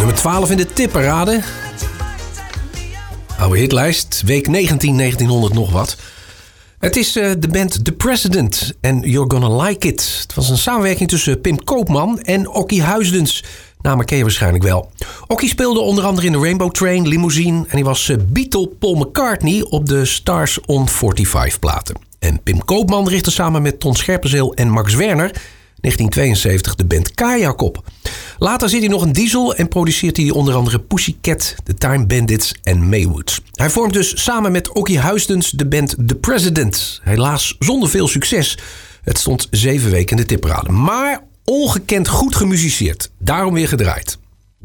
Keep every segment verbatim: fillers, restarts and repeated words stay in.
Nummer twaalf in de tipparade. Oude hitlijst, week negentien, negentienhonderd nog wat. Het is uh, de band The President en You're Gonna Like It. Het was een samenwerking tussen Pim Koopman en Okkie Huisdens. Namen ken je waarschijnlijk wel. Okkie speelde onder andere in de Rainbow Train, Limousine... en hij was uh, Beatle Paul McCartney op de Stars on vijfenveertig platen. En Pim Koopman richtte samen met Ton Scherpenzeel en Max Werner... negentien tweeënzeventig de band Kajak op. Later zit hij nog een Diesel en produceert hij onder andere Pussycat, The Time Bandits en Maywood. Hij vormt dus samen met Okkie Huisdens de band The President. Helaas zonder veel succes. Het stond zeven weken in de tipparade. Maar ongekend goed gemusiceerd. Daarom weer gedraaid.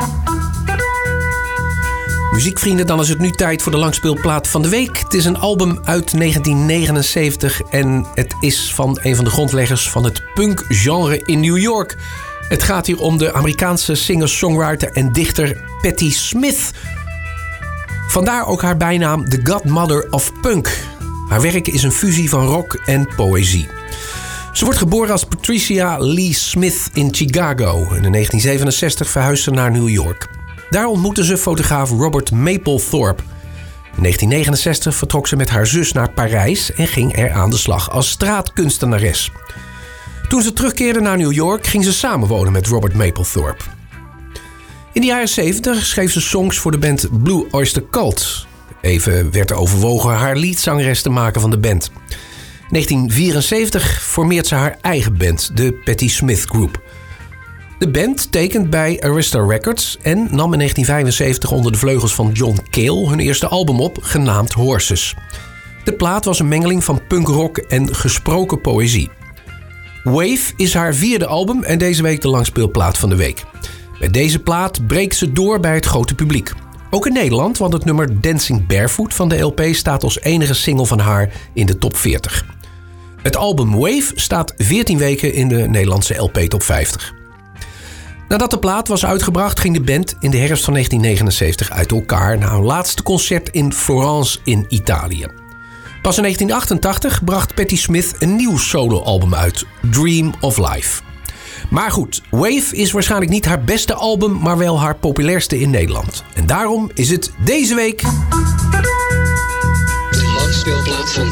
Muziekvrienden, dan is het nu tijd voor de langspeelplaat van de week. Het is een album uit negentien negenenzeventig en het is van een van de grondleggers van het punkgenre in New York. Het gaat hier om de Amerikaanse singer-songwriter en dichter Patti Smith. Vandaar ook haar bijnaam The Godmother of Punk. Haar werk is een fusie van rock en poëzie. Ze wordt geboren als Patricia Lee Smith in Chicago. En in negentien zevenenzestig verhuisde ze naar New York. Daar ontmoette ze fotograaf Robert Mapplethorpe. In negentien negenenzestig vertrok ze met haar zus naar Parijs en ging er aan de slag als straatkunstenares. Toen ze terugkeerde naar New York ging ze samenwonen met Robert Mapplethorpe. In de jaren zeventig schreef ze songs voor de band Blue Oyster Cult. Even werd er overwogen haar leadzangeres te maken van de band. In negentien vierenzeventig formeert ze haar eigen band, de Patti Smith Group. De band tekent bij Arista Records en nam in negentien vijfenzeventig onder de vleugels van John Cale hun eerste album op, genaamd Horses. De plaat was een mengeling van punkrock en gesproken poëzie. Wave is haar vierde album en deze week de langspeelplaat van de week. Bij deze plaat breekt ze door bij het grote publiek. Ook in Nederland, want het nummer Dancing Barefoot van de L P staat als enige single van haar in de top veertig. Het album Wave staat veertien weken in de Nederlandse L P top vijftig. Nadat de plaat was uitgebracht ging de band in de herfst van negentien negenenzeventig uit elkaar na hun laatste concert in Florence in Italië. Pas in negentien achtentachtig bracht Patti Smith een nieuw soloalbum uit, Dream of Life. Maar goed, Wave is waarschijnlijk niet haar beste album, maar wel haar populairste in Nederland. En daarom is het deze week... de langspeelplaat van